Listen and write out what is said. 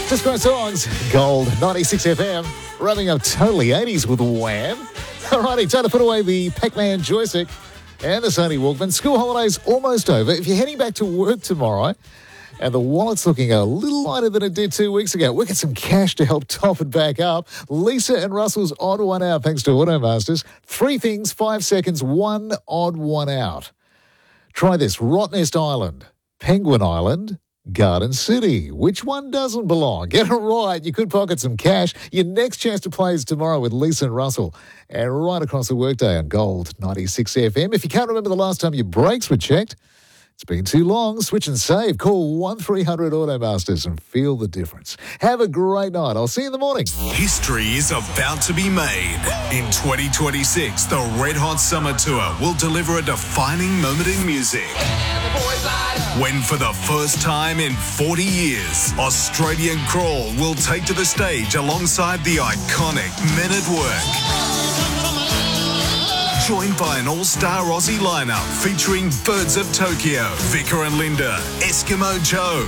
Just great songs. Gold 96 FM. Running up totally 80s with Wham. Alrighty, time to put away the Pac-Man joystick and the Sony Walkman. School holidays almost over. If you're heading back to work tomorrow and the wallet's looking a little lighter than it did 2 weeks ago, we'll get some cash to help top it back up. Lisa and Russell's odd one out thanks to Automasters. 3 things, 5 seconds, 1 odd one out. Try this. Rottnest Island, Penguin Island, Garden City. Which one doesn't belong? Get it right. You could pocket some cash. Your next chance to play is tomorrow with Lisa and Russell. And right across the workday on Gold 96 FM. If you can't remember the last time your brakes were checked, it's been too long. Switch and save. Call 1300 Automasters and feel the difference. Have a great night. I'll see you in the morning. History is about to be made. In 2026, the Red Hot Summer Tour will deliver a defining moment in music. When for the first time in 40 years, Australian Crawl will take to the stage alongside the iconic Men at Work. Joined by an all-star Aussie lineup featuring Birds of Tokyo, Vicar and Linda, Eskimo Joe,